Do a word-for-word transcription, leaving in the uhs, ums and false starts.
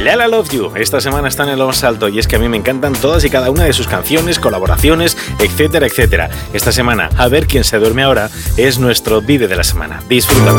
Lala Love You, esta semana está en lo más alto y es que a mí me encantan todas y cada una de sus canciones, colaboraciones, etcétera, etcétera. Esta semana, a ver quién se duerme ahora, es nuestro Vive de la semana. Disfrútalo.